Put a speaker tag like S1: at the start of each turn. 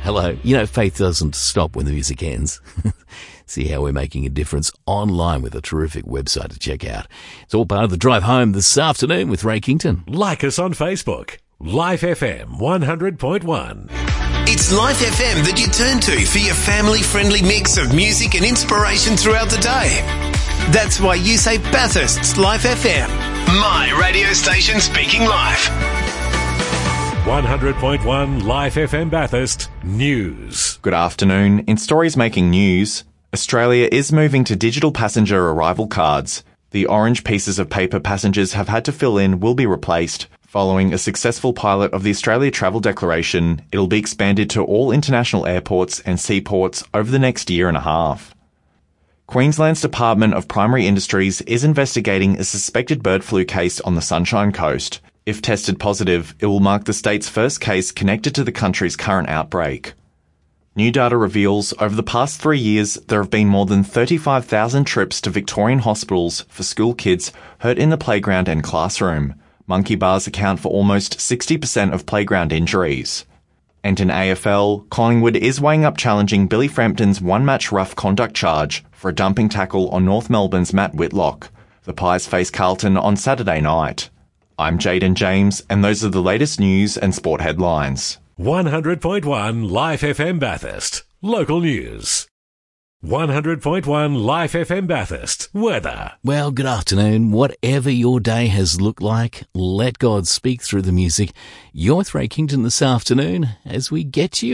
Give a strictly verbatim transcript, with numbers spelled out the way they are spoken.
S1: Hello. You know, faith doesn't stop when the music ends. See how we're making a difference online with a terrific website to check out. It's all part of the drive home this afternoon with Ray Kington.
S2: Like us on Facebook. Life F M one hundred point one.
S3: It's Life F M that you turn to for your family-friendly mix of music and inspiration throughout the day. That's why you say Bathurst's Life F M. My radio station speaking life.
S2: one hundred point one Life F M Bathurst News.
S4: Good afternoon. In stories making news, Australia is moving to digital passenger arrival cards. The orange pieces of paper passengers have had to fill in will be replaced. Following a successful pilot of the Australia Travel Declaration, it'll be expanded to all international airports and seaports over the next year and a half. Queensland's Department of Primary Industries is investigating a suspected bird flu case on the Sunshine Coast. If tested positive, it will mark the state's first case connected to the country's current outbreak. New data reveals over the past three years there have been more than thirty-five thousand trips to Victorian hospitals for school kids hurt in the playground and classroom. Monkey bars account for almost sixty percent of playground injuries. And in A F L, Collingwood is weighing up challenging Billy Frampton's one-match rough conduct charge for a dumping tackle on North Melbourne's Matt Whitlock. The Pies face Carlton on Saturday night. I'm Jaden James, and those are the latest news and sport headlines.
S2: one hundred point one Life F M Bathurst. Local news. one hundred point one Life F M Bathurst. Weather.
S1: Well, good afternoon. Whatever your day has looked like, let God speak through the music. You're with Ray Kington this afternoon as we get you